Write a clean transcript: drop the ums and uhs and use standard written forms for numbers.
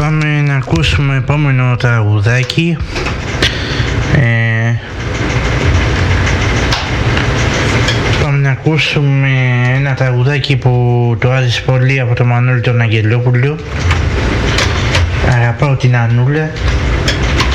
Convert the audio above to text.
Πάμε να ακούσουμε επόμενο τραγουδάκι. Πάμε να ακούσουμε ένα τραγουδάκι που το άρεσε πολύ από τον Μανώλη τον Αγγελόπουλο. Αγαπάω την Ανούλα.